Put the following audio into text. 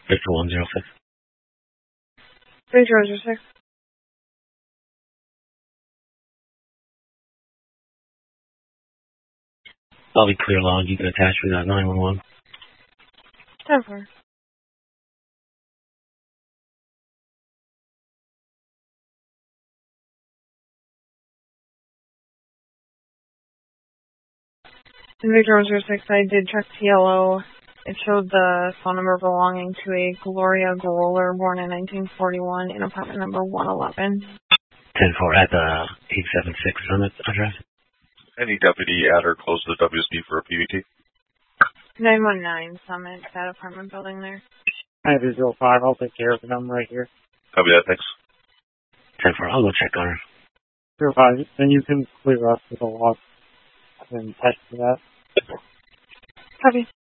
Victor 106. Victor 06. I'll be clear log. You can attach me that 911. 10-4. Victor 06, I did check TLO. It showed the phone number belonging to a Gloria Groller, born in 1941, in apartment number 111. 10-4 at the 876 Summit address. Any deputy at or close to the WSB for a PVT? 919 Summit, that apartment building there. 905, I'll take care of it. I'm right here. Copy that, thanks. 10-4, I'll go check on her. 05, then you can clear us with a log and text for that. Copy.